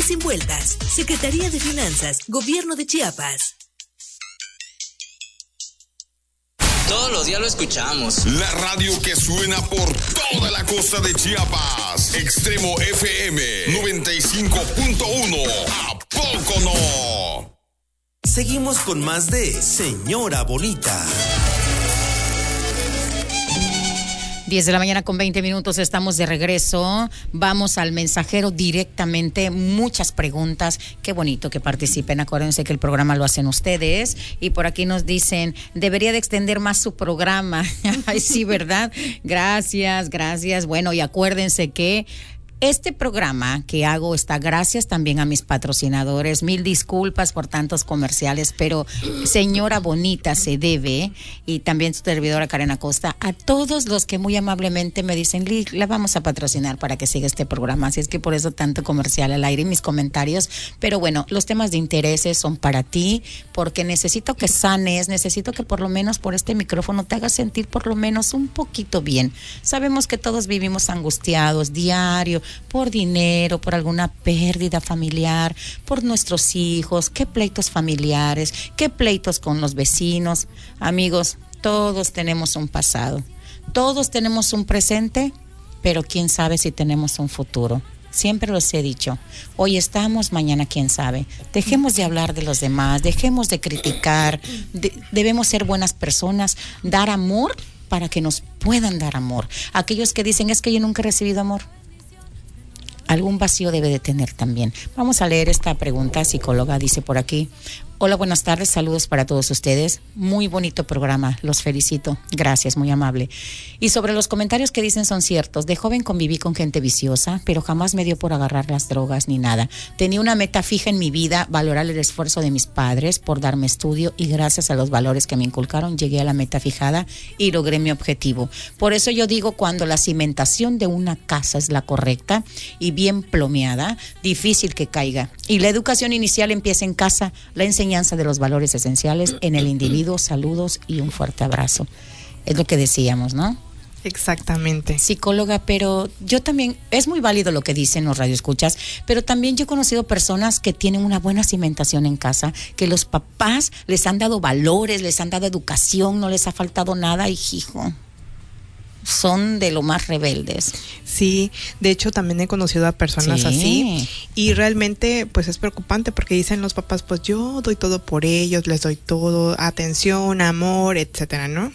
y sin vueltas. Secretaría de Finanzas, Gobierno de Chiapas. Todos los días lo escuchamos. La radio que suena por toda la costa de Chiapas. Extremo FM 95.1. ¿A poco no? Seguimos con más de Señora Bonita. 10 de la mañana con 20 minutos, estamos de regreso. Vamos al mensajero directamente. Muchas preguntas. Qué bonito que participen. Acuérdense que el programa lo hacen ustedes. Y por aquí nos dicen, debería de extender más su programa. Ay, sí, ¿verdad? Gracias. Bueno, y acuérdense que este programa que hago está gracias también a mis patrocinadores. Mil disculpas por tantos comerciales, pero Señora Bonita se debe, y también su servidora Karen Acosta, a todos los que muy amablemente me dicen, la vamos a patrocinar para que siga este programa. Así es que por eso tanto comercial al aire y mis comentarios. Pero bueno, los temas de intereses son para ti, porque necesito que sanes, necesito que por lo menos por este micrófono te hagas sentir por lo menos un poquito bien. Sabemos que todos vivimos angustiados diario, por dinero, por alguna pérdida familiar, por nuestros hijos, qué pleitos familiares, qué pleitos con los vecinos. Amigos, todos tenemos un pasado, todos tenemos un presente, pero quién sabe si tenemos un futuro. Siempre los he dicho, hoy estamos, mañana quién sabe. Dejemos de hablar de los demás, dejemos de criticar, debemos ser buenas personas, dar amor para que nos puedan dar amor. Aquellos que dicen, es que yo nunca he recibido amor, algún vacío debe de tener también. Vamos a leer esta pregunta. Psicóloga dice por aquí: hola, buenas tardes, saludos para todos ustedes. Muy bonito programa, los felicito. Gracias, muy amable. Y sobre los comentarios que dicen son ciertos. De joven conviví con gente viciosa, pero jamás me dio por agarrar las drogas ni nada. Tenía una meta fija en mi vida, valorar el esfuerzo de mis padres por darme estudio, y gracias a los valores que me inculcaron llegué a la meta fijada y logré mi objetivo. Por eso yo digo, cuando la cimentación de una casa es la correcta y bien plomeada, difícil que caiga. Y la educación inicial empieza en casa, la enseñanza de los valores esenciales en el individuo. Saludos y un fuerte abrazo. Es lo que decíamos, ¿no? Exactamente. Psicóloga, pero yo también, es muy válido lo que dicen los radioescuchas, pero también yo he conocido personas que tienen una buena cimentación en casa, que los papás les han dado valores, les han dado educación, no les ha faltado nada, y hijo, son de lo más rebeldes. Sí, de hecho también he conocido a personas así, y realmente pues es preocupante, porque dicen los papás, pues yo doy todo por ellos, les doy todo, atención, amor, etcétera, ¿no?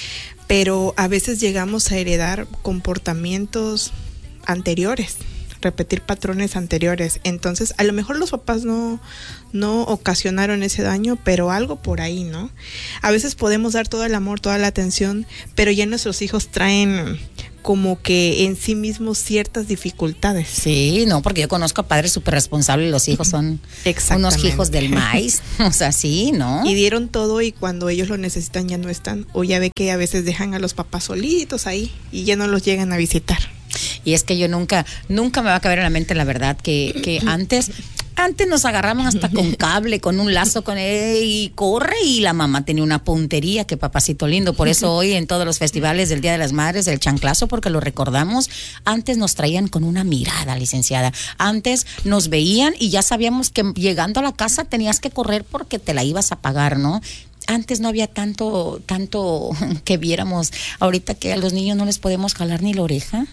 Pero a veces llegamos a heredar comportamientos anteriores, repetir patrones anteriores. Entonces, a lo mejor los papás no ocasionaron ese daño, pero algo por ahí, ¿no? A veces podemos dar todo el amor, toda la atención, pero ya nuestros hijos traen como que en sí mismos ciertas dificultades. Sí, no, porque yo conozco a padres súper responsables y los hijos son unos hijos del maíz. O sea, sí, ¿no? Y dieron todo, y cuando ellos lo necesitan ya no están. O ya ve que a veces dejan a los papás solitos ahí y ya no los llegan a visitar. Y es que yo nunca me va a caber en la mente, la verdad, que antes nos agarraban hasta con cable, con un lazo, con él, y corre, y la mamá tenía una puntería, que papacito lindo. Por eso hoy en todos los festivales del Día de las Madres, del chanclazo, porque lo recordamos, antes nos traían con una mirada, licenciada. Antes nos veían y ya sabíamos que llegando a la casa tenías que correr porque te la ibas a pagar, ¿no? Antes no había tanto que viéramos. Ahorita que a los niños no les podemos jalar ni la oreja.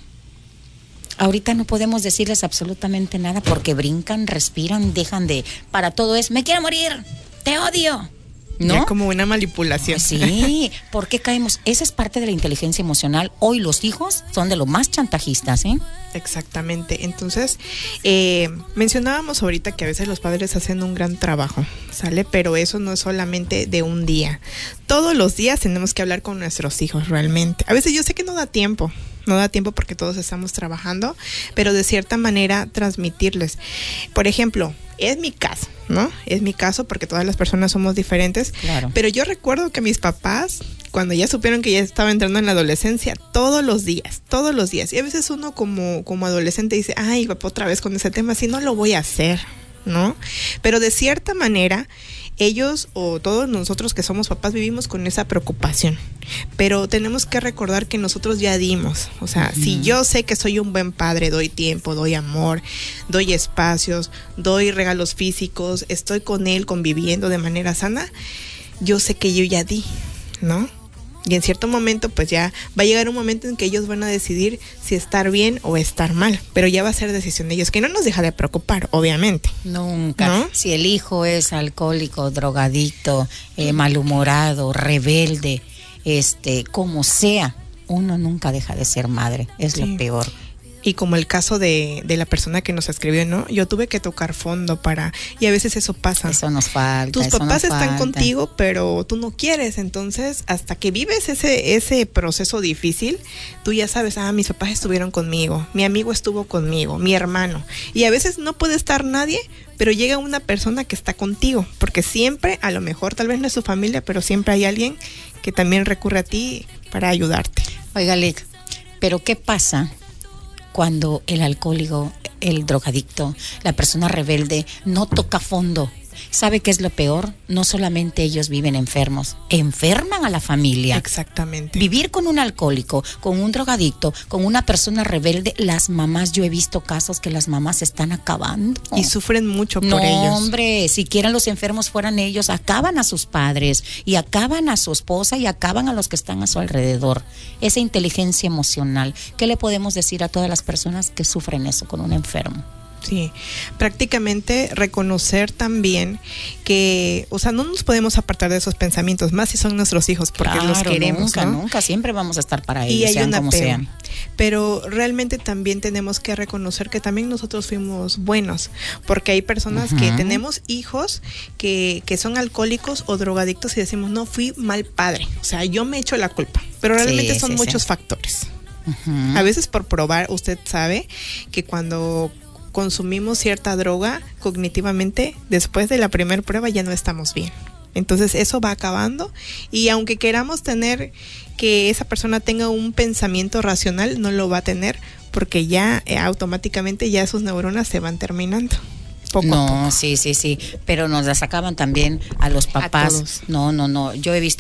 Ahorita no podemos decirles absolutamente nada porque brincan, respiran, dejan de... Para todo es, me quiero morir, te odio, ¿no? Ya como una manipulación. Sí, ¿por qué caemos? Esa es parte de la inteligencia emocional. Hoy los hijos son de lo más chantajistas, ¿eh? Exactamente. Entonces, mencionábamos ahorita que a veces los padres hacen un gran trabajo, ¿sale? Pero eso no es solamente de un día. Todos los días tenemos que hablar con nuestros hijos realmente. A veces yo sé que no da tiempo porque todos estamos trabajando, pero de cierta manera transmitirles. Por ejemplo, es mi caso, ¿no? Es mi caso porque todas las personas somos diferentes. Claro. Pero yo recuerdo que mis papás, cuando ya supieron que ya estaba entrando en la adolescencia, todos los días. Y a veces uno como adolescente dice, ay, papá, otra vez con ese tema, sí, no lo voy a hacer, ¿no? Pero de cierta manera, ellos o todos nosotros que somos papás vivimos con esa preocupación, pero tenemos que recordar que nosotros ya dimos, o sea, si yo sé que soy un buen padre, doy tiempo, doy amor, doy espacios, doy regalos físicos, estoy con él conviviendo de manera sana, yo sé que yo ya di, ¿no? Y en cierto momento, pues ya va a llegar un momento en que ellos van a decidir si estar bien o estar mal, pero ya va a ser decisión de ellos, que no nos deja de preocupar, obviamente. Nunca. ¿No? Si el hijo es alcohólico, drogadicto, malhumorado, rebelde, como sea, uno nunca deja de ser madre. Es Sí. lo peor. Y como el caso de la persona que nos escribió, ¿no? Yo tuve que tocar fondo y a veces eso pasa. Eso nos falta. Tus eso papás nos están falta. contigo, pero tú no quieres, entonces hasta que vives ese proceso difícil, tú ya sabes, mis papás estuvieron conmigo, mi amigo estuvo conmigo, mi hermano, y a veces no puede estar nadie, pero llega una persona que está contigo, porque siempre, a lo mejor tal vez no es su familia, pero siempre hay alguien que también recurre a ti para ayudarte. Oiga, Lick, pero ¿qué pasa cuando el alcohólico, el drogadicto, la persona rebelde no toca fondo? ¿Sabe qué es lo peor? No solamente ellos viven enfermos, enferman a la familia. Exactamente. Vivir con un alcohólico, con un drogadicto, con una persona rebelde, las mamás, yo he visto casos que las mamás se están acabando. Y sufren mucho No, por ellos. hombre, si quieren los enfermos fueran ellos, acaban a sus padres y acaban a su esposa y acaban a los que están a su alrededor. Esa inteligencia emocional, ¿qué le podemos decir a todas las personas que sufren eso con un enfermo? Sí, prácticamente reconocer también que, o sea, no nos podemos apartar de esos pensamientos, más si son nuestros hijos, porque Claro, los queremos, nunca, ¿no? nunca, siempre vamos a estar para Y ellos, hay sean un como apego. sean. Pero realmente también tenemos que reconocer que también nosotros fuimos buenos, porque hay personas que tenemos hijos que son alcohólicos o drogadictos y decimos, no, fui mal padre, o sea, yo me echo la culpa, pero realmente son muchos factores. A veces por probar, usted sabe que cuando consumimos cierta droga, cognitivamente, después de la primera prueba ya no estamos bien. Entonces eso va acabando y aunque queramos tener que esa persona tenga un pensamiento racional, no lo va a tener porque ya automáticamente ya sus neuronas se van terminando. Poco a poco. Sí, pero nos las acaban también a los papás. todos. No, yo he visto